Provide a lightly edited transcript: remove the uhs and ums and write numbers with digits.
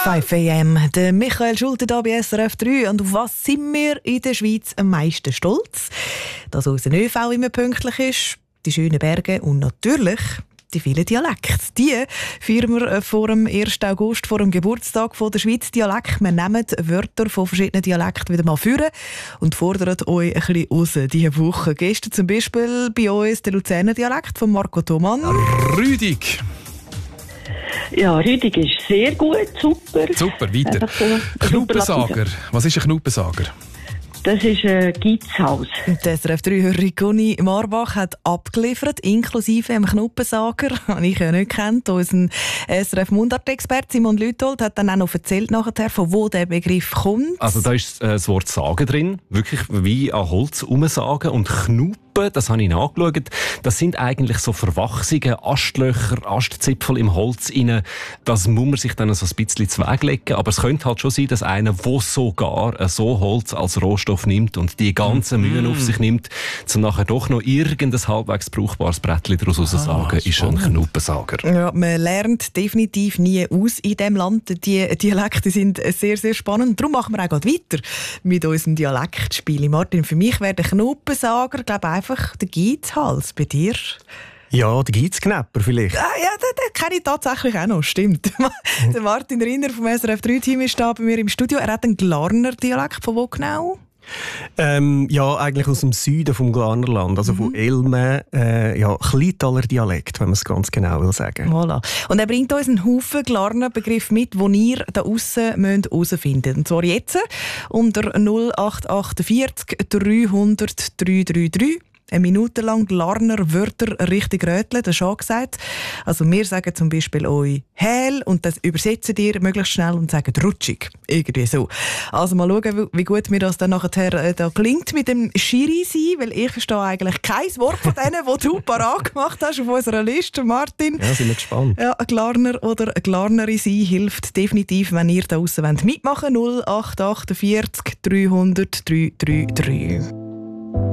5 AM, der Michael Schulte hier bei SRF 3. Und auf was sind wir in der Schweiz am meisten stolz? Dass unser ÖV immer pünktlich ist, die schönen Berge und natürlich die vielen Dialekte. Die feiern wir vor dem 1. August, vor dem Geburtstag der Schweiz Dialekt. Wir nehmen Wörter von verschiedenen Dialekten wieder mal führen und fordern euch ein bisschen raus diese Woche. Gestern zum Beispiel bei uns der Luzerner Dialekt von Marco Thomann. Rüdig. Ja, Rüdig ist sehr gut, super. Super, weiter. Knuppensager. Was ist ein Knuppensager? Das ist ein Gizhaus. Der SRF 3-Hörerin Conny Marbach hat abgeliefert, inklusive einem Knuppensager, den ich ja nicht kennt. Unser SRF Mundart-Experte Simon Lüthold hat dann auch noch erzählt nachher, von wo der Begriff kommt. Also da ist das Wort Sagen drin, wirklich wie an Holz umsagen, und Knuppen, das habe ich nachgeschaut, das sind eigentlich so verwachsene Astlöcher, Astzipfel im Holz rein. Das muss man sich dann so ein bisschen zweglegen, aber es könnte halt schon sein, dass einer, der sogar so Holz als Rohstoff nimmt und die ganze Mühe auf sich nimmt, um nachher doch noch irgendein halbwegs brauchbares Brettchen daraus rauszusagen, ist ein Knuppensager. Ja, man lernt definitiv nie aus in diesem Land. Die Dialekte sind sehr, sehr spannend. Darum machen wir auch gerade weiter mit unserem Dialektspiel. Martin, für mich wäre der Knuppensager, glaube ich, einfach der Geizhals. Bei dir? Ja, der Geizknäpper vielleicht. Ja, den kenne ich tatsächlich auch noch, stimmt. Der Martin Rinner vom SRF 3-Team ist da bei mir im Studio. Er hat einen Glarner Dialekt. Von wo genau? Ja, eigentlich aus dem Süden vom Glarnerland, also von Elmen, Kleintaler Dialekt, wenn man es ganz genau will sagen. Voilà. Und er bringt uns einen Haufen Glarner Begriff mit, die ihr da aussen herausfinden müsst. Und zwar jetzt unter 0848 300 333. Eine Minute lang Glarner Wörter richtig röteln, das ist schon gesagt. Also wir sagen zum Beispiel euch «Häl» und das übersetzen ihr möglichst schnell und sagen «rutschig». Irgendwie so. Also mal schauen, wie gut mir das dann nachher da klingt mit dem Schiri sein, weil ich verstehe eigentlich kein Wort von denen, die du parat gemacht hast auf unserer Liste, Martin. Ja, sind wir gespannt. Ja, ein Glarner oder eine Glarnerin sein hilft definitiv, wenn ihr da draussen mitmachen wollt. 0848 300 333.